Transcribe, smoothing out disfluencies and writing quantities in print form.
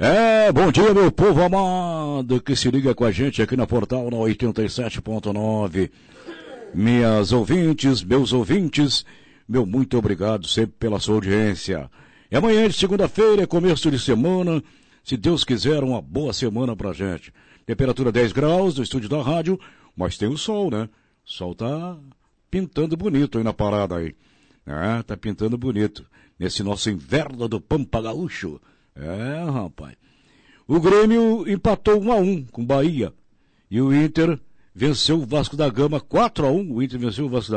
Bom dia, meu povo amado, que se liga com a gente aqui na Portal na 87.9. Minhas ouvintes, meus ouvintes, meu muito obrigado sempre pela sua audiência. E amanhã de segunda-feira, começo de semana, se Deus quiser, uma boa semana pra gente. Temperatura 10 graus no estúdio da rádio, mas tem o sol, né? O sol tá pintando bonito aí na parada aí. Tá pintando bonito. Nesse nosso inverno do Pampa Gaúcho. Rapaz. O Grêmio empatou 1-1 com o Bahia. E o Inter venceu o Vasco da Gama 4-1. O Inter venceu o Vasco da